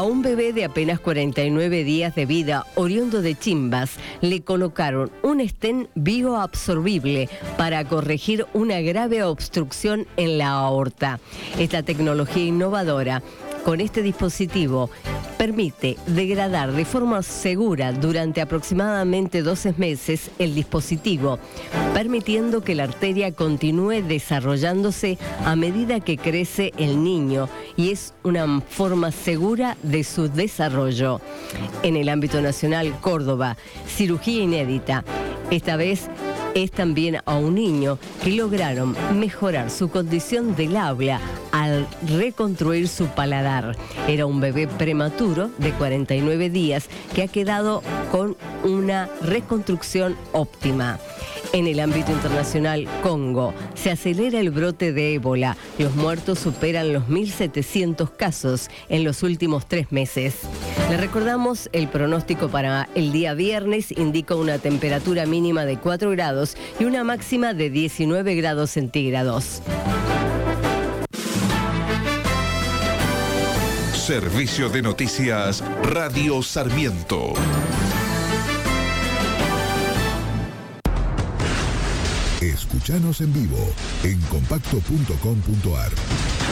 un bebé de apenas 49 días de vida, oriundo de Chimbas, le colocaron un stent bioabsorbible para corregir una grave obstrucción en la aorta. Esta tecnología innovadora, con este dispositivo, permite degradar de forma segura durante aproximadamente 12 meses el dispositivo, permitiendo que la arteria continúe desarrollándose a medida que crece el niño y es una forma segura de su desarrollo. En el ámbito nacional, Córdoba, cirugía inédita. Esta vez es también a un niño que lograron mejorar su condición del habla al reconstruir su paladar. Era un bebé prematuro de 49 días que ha quedado con una reconstrucción óptima. En el ámbito internacional, Congo, se acelera el brote de ébola. Los muertos superan los 1.700 casos en los últimos 3 meses. Le recordamos el pronóstico para el día viernes. Indica una temperatura mínima de 4 grados y una máxima de 19 grados centígrados. Servicio de Noticias Radio Sarmiento. Escuchanos en vivo en compacto.com.ar.